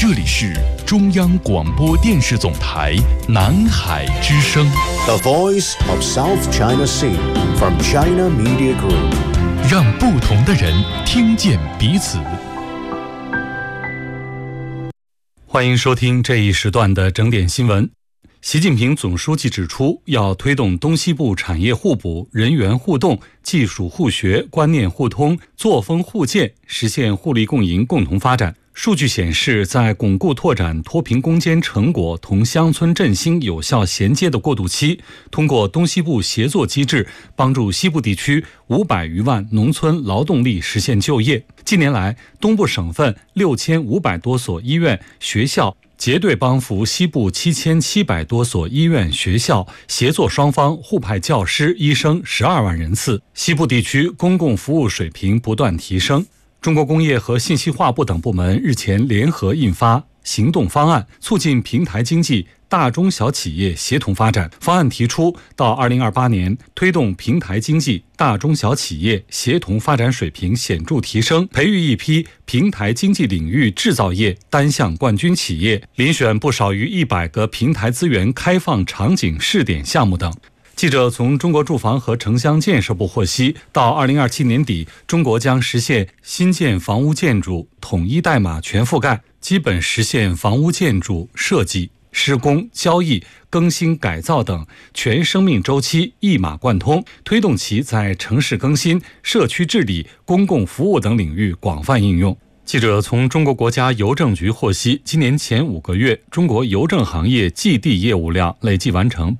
这里是中央广播电视总台南海之声 The Voice of South China Sea from China Media Group， 让不同的人听见彼此。欢迎收听这一时段的整点新闻。习近平总书记指出，要推动东西部产业互补、人员互动、技术互学、观念互通、作风互鉴，实现互利共赢、共同发展。数据显示，在巩固拓展脱贫攻坚成果同乡村振兴有效衔接的过渡期，通过东西部协作机制，帮助西部地区500余万农村劳动力实现就业。近年来，东部省份6500多所医院、学校结对帮扶西部7700多所医院、学校，协作双方互派教师、医生12万人次，西部地区公共服务水平不断提升。中国工业和信息化部等部门日前联合印发行动方案，促进平台经济大中小企业协同发展。方案提出，到2028年，推动平台经济大中小企业协同发展水平显著提升，培育一批平台经济领域制造业单项冠军企业，遴选不少于100个平台资源开放场景试点项目等。记者从中国住房和城乡建设部获悉，到2027年底，中国将实现新建房屋建筑统一代码全覆盖，基本实现房屋建筑设计、施工、交易、更新改造等全生命周期一码贯通，推动其在城市更新、社区治理、公共服务等领域广泛应用。记者从中国国家邮政局获悉，今年前5个月，中国邮政行业寄递业务量累计完成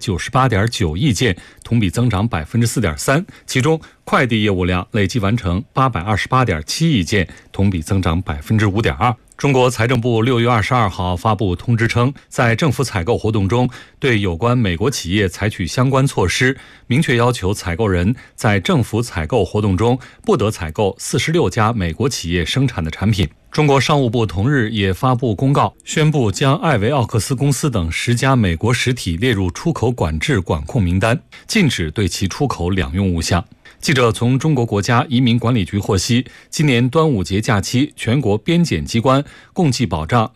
898.9亿件，同比增长4.3%，其中快递业务量累计完成828.7亿件，同比增长5.2%。中国财政部6月22号发布通知称，在政府采购活动中，对有关美国企业采取相关措施，明确要求采购人在政府采购活动中不得采购46家美国企业生产的产品。中国商务部同日也发布公告，宣布将艾维奥克斯公司等10家美国实体列入出口管制管控名单，禁止对其出口两用物项。记者从中国国家移民管理局获悉，今年端午节假期，全国边检机关共计保障